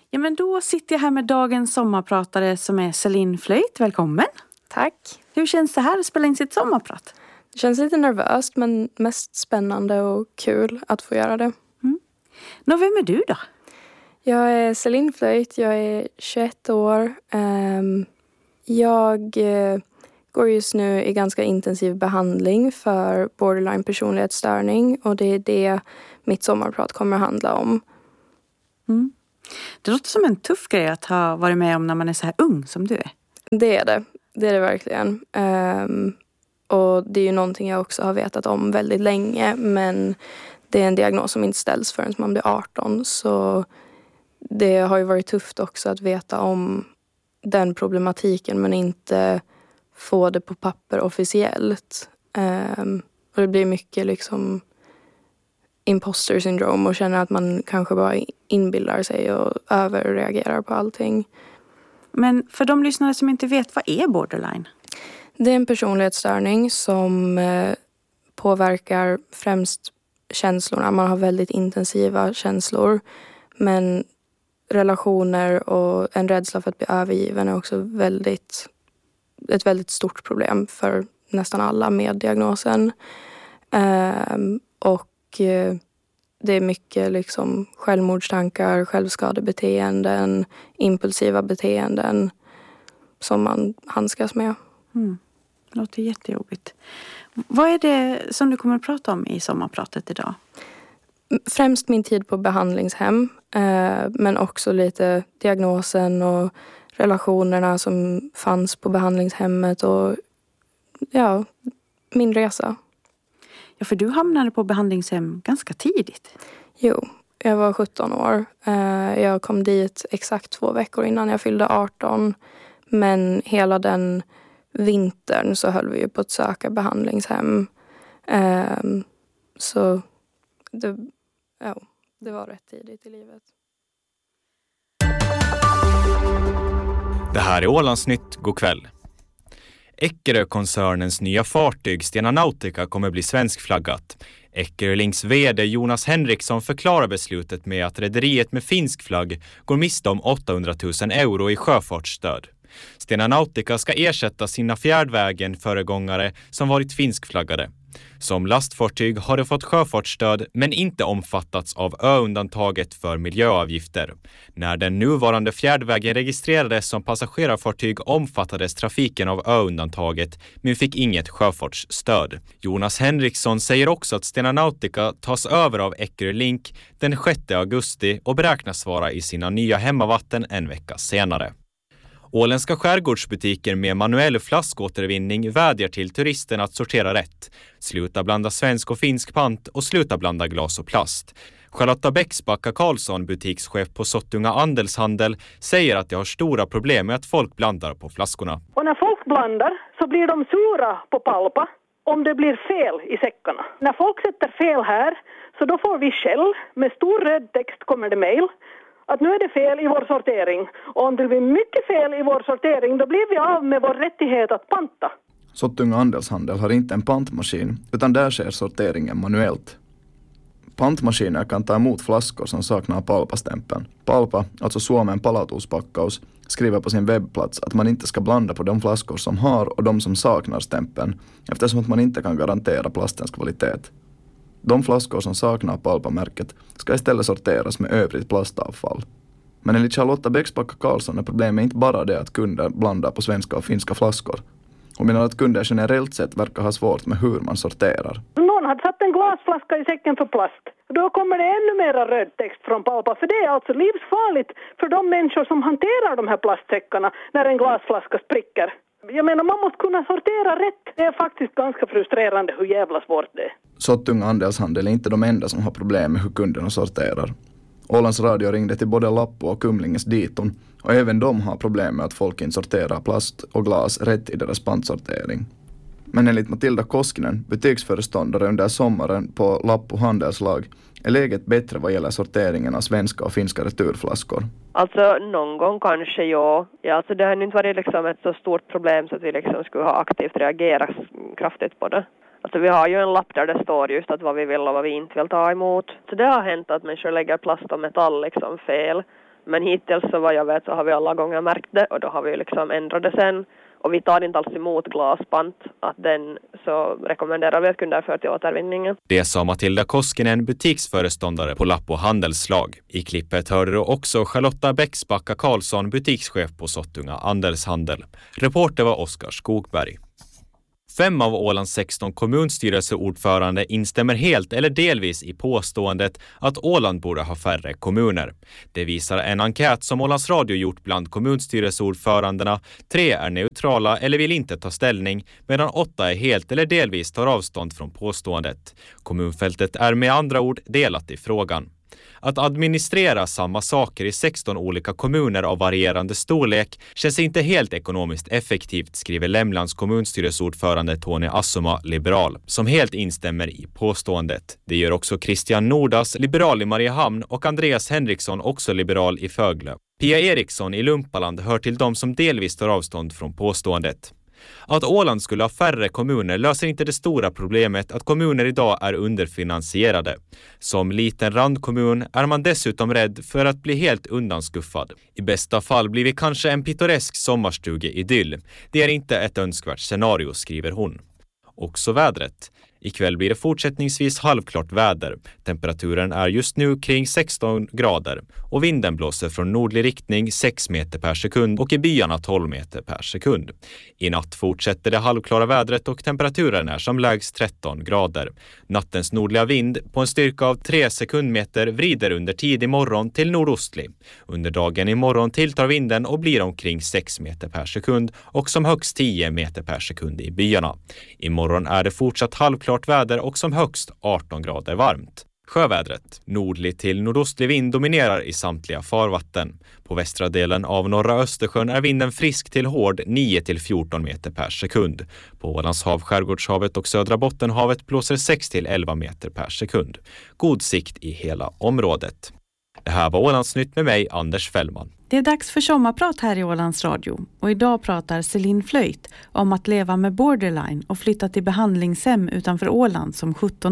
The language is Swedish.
Ja, men då sitter jag här med dagens sommarpratare som är Celine Flöjt. Välkommen. Tack. Hur känns det här att spela in sitt sommarprat? Det känns lite nervöst men mest spännande och kul att få göra det. Nå, vem är du då? Jag är Celine Flöjt, jag är 21 år. Jag går just nu i ganska intensiv behandling för borderline personlighetsstörning och det är det mitt sommarprat kommer att handla om. Det låter som en tuff grej att ha varit med om när man är så här ung som du är. Det är det. Det är det verkligen. Och det är ju någonting jag också har vetat om väldigt länge. Men det är en diagnos som inte ställs förrän man blir 18. Så det har ju varit tufft också att veta om den problematiken. Men inte få det på papper officiellt. Och det blir mycket liksom imposter syndrom. Och känner att man kanske bara inbillar sig och överreagerar på allting. Men för de lyssnare som inte vet, vad är borderline? Det är en personlighetsstörning som påverkar främst känslorna. Man har väldigt intensiva känslor. Men relationer och en rädsla för att bli övergiven är också ett väldigt stort problem för nästan alla med diagnosen. Och det är mycket liksom självmordstankar, självskadebeteenden, impulsiva beteenden som man handskas med. Det låter jättejobbigt. Vad är det som du kommer att prata om i sommarpratet idag? Främst min tid på behandlingshem. Men också lite diagnosen och relationerna som fanns på behandlingshemmet. Och ja, min resa. Ja, för du hamnade på behandlingshem ganska tidigt. Jo, jag var 17 år. Jag kom dit exakt 2 veckor innan jag fyllde 18. Men hela den vintern så höll vi ju på att söka behandlingshem. Så det var rätt tidigt i livet. Det här är Ålandsnytt, god kväll. Eckerö-koncernens nya fartyg Stena Nautica kommer bli svenskflaggat. Eckerö Links vd Jonas Henriksson förklarar beslutet med att rederiet med finsk flagg går miste om 800 000 euro i sjöfartsstöd. Stena Nautica ska ersätta sina fjärdvägen-föregångare som varit finskflaggade. Som lastfartyg har det fått sjöfartsstöd men inte omfattats av ö-undantaget för miljöavgifter. När den nuvarande fjärdvägen registrerades som passagerarfartyg omfattades trafiken av ö-undantaget men fick inget sjöfartsstöd. Jonas Henriksson säger också att Stena Nautica tas över av Eckerö Link den 6 augusti och beräknas vara i sina nya hemmavatten en vecka senare. Åländska skärgårdsbutiker med manuell flaskåtervinning vädjar till turisterna att sortera rätt. Sluta blanda svensk och finsk pant och sluta blanda glas och plast. Charlotta Bäcksbacka Karlsson, butikschef på Sottunga Andelshandel, säger att det har stora problem med att folk blandar på flaskorna. Och när folk blandar så blir de sura på palpa om det blir fel i säckarna. När folk sätter fel här så då får vi skäll. Med stor röd text kommer det mejl. Att nu är det fel i vår sortering. Och om det blir mycket fel i vår sortering då blir vi av med vår rättighet att panta. Sottunga Andelshandel har inte en pantmaskin utan där sker sorteringen manuellt. Pantmaskiner kan ta emot flaskor som saknar palpastämpeln. Palpa, alltså Suomen palautuspakkaus, skriver på sin webbplats att man inte ska blanda på de flaskor som har och de som saknar stämpeln eftersom att man inte kan garantera plastens kvalitet. De flaskor som saknar palpamärket ska istället sorteras med övrigt plastavfall. Men enligt Charlotta Bäcksbacka Karlsson är problemet inte bara det att kunder blandar på svenska och finska flaskor. Hon menar att kunder generellt sett verkar ha svårt med hur man sorterar. Någon hade satt en glasflaska i säcken för plast. Då kommer det ännu mera röd text från palpa. För det är alltså livsfarligt för de människor som hanterar de här plastsäckarna när en glasflaska spricker. Jag menar, man måste kunna sortera rätt. Det är faktiskt ganska frustrerande hur jävla svårt det är. Sottunga Andelshandel är inte de enda som har problem med hur kunderna sorterar. Ålands Radio ringde till både Lappo och Kumlinges Diton och även de har problem med att folk inte sorterar plast och glas rätt i deras pantsortering. Men enligt Matilda Koskinen, butiksföreståndare under sommaren på Lappo handelslag, är läget bättre vad gäller sorteringen av svenska och finska returflaskor. Alltså någon gång kanske ja. Alltså det har inte varit liksom ett så stort problem så att vi liksom skulle ha aktivt reagerat kraftigt på det. Alltså vi har ju en lapp där det står just att vad vi vill och vad vi inte vill ta emot. Så det har hänt att människor lägger plast och metall liksom fel. Men hittills så vad jag vet så har vi alla gånger märkt det och då har vi liksom ändrat det sen. Och vi tar inte alls emot glaspant, att den så rekommenderar vi att kunder för till återvinningen. Det sa Matilda Koskinen, butiksföreståndare på Lappo Handelslag. I klippet hörde du också Charlotta Bäcksbacka Karlsson, butikschef på Sottunga Andelshandel. Reporter var Oskar Skogberg. 5 av Ålands 16 kommunstyrelseordförande instämmer helt eller delvis i påståendet att Åland borde ha färre kommuner. Det visar en enkät som Ålands Radio gjort bland kommunstyrelseordförandena. 3 är neutrala eller vill inte ta ställning, medan 8 är helt eller delvis tar avstånd från påståendet. Kommunfältet är med andra ord delat i frågan. Att administrera samma saker i 16 olika kommuner av varierande storlek känns inte helt ekonomiskt effektivt, skriver Lämlands kommunstyrelseordförande Tony Assoma, liberal, som helt instämmer i påståendet. Det gör också Christian Nordas, liberal i Mariehamn, och Andreas Henriksson, också liberal i Föglö. Pia Eriksson i Lumpaland hör till dem som delvis tar avstånd från påståendet. Att Åland skulle ha färre kommuner löser inte det stora problemet att kommuner idag är underfinansierade. Som liten randkommun är man dessutom rädd för att bli helt undanskuffad. I bästa fall blir vi kanske en pittoresk sommarstuge-idyll. Det är inte ett önskvärt scenario, skriver hon. Också vädret. Ikväll blir det fortsättningsvis halvklart väder. Temperaturen är just nu kring 16 grader och vinden blåser från nordlig riktning 6 meter per sekund och i byarna 12 meter per sekund. I natt fortsätter det halvklara vädret och temperaturen är som lägst 13 grader. Nattens nordliga vind på en styrka av 3 sekundmeter vrider under tidig morgon till nordostlig. Under dagen i morgon tilltar vinden och blir omkring 6 meter per sekund och som högst 10 meter per sekund i byarna. Imorgon är det fortsatt halvklart väder och som högst 18 grader varmt. Sjövädret. Nordlig till nordostlig vind dominerar i samtliga farvatten. På västra delen av norra Östersjön är vinden frisk till hård 9-14 meter per sekund. På Ålands hav, Skärgårdshavet och södra Bottenhavet blåser 6-11 meter per sekund. God sikt i hela området. Det här var Ålandsnytt med mig, Anders Fällman. Det är dags för sommarprat här i Ålands Radio. Och idag pratar Celine Flöjt om att leva med borderline och flytta till behandlingshem utanför Åland som 17